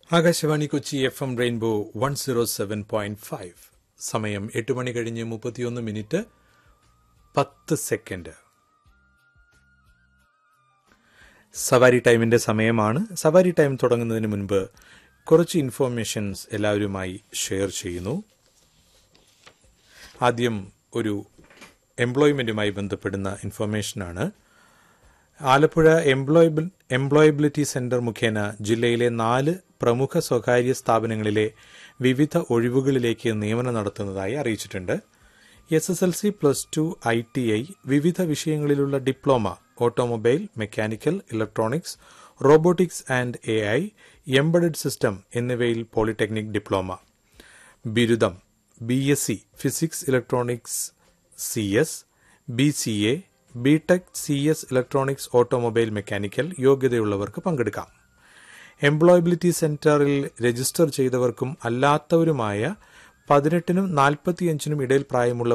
Akashvani Kochi FM rainbow 107.5. സമയം 8 മണി കഴിഞ്ഞ് 31 minute 10 second. സവാരി ടൈമിന്റെ സമയമാണ്. സവാരി ടൈം തുടങ്ങുന്നതിന് മുൻപ് കുറച്ച് ഇൻഫോർമേഷൻസ് എല്ലാവരുമായി ഷെയർ ചെയ്യുന്നു. ആദ്യം ഒരു എംപ്ലോയ്മെന്റുമായി ബന്ധപ്പെടുന്ന ഇൻഫോർമേഷനാണ്. ആലപ്പുഴ എംപ്ലോയബിലിറ്റി സെന്റർ മുഖേന ജില്ലയിലെ 4 പ്രമുഖ സ്വകാര്യ സ്ഥാപനങ്ങളിലെ വിവിധ ഒഴിവുകളിലേക്ക് നിയമനം നടത്തുന്നതായി അറിയിച്ചിട്ടുണ്ട്. SSLC, +2, ITI, വിവിധ വിഷയങ്ങളിലുള്ള diploma, automobile, mechanical, electronics, robotics and AI, embedded system എന്നിവയിൽ പോളിടെക്നിക് ഡിപ്ലോമ, ബിരുദം BSc physics electronics CS, BCA, BTech CS electronics automobile mechanical യോഗ്യതയുള്ളവർക്ക് പങ്കെടുക്കാം. എംപ്ലോയബിലിറ്റി സെന്ററിൽ രജിസ്റ്റർ ചെയ്തവർക്കും അല്ലാത്തവരുമായ 18-നും 45-നും ഇടയിൽ പ്രായമുള്ള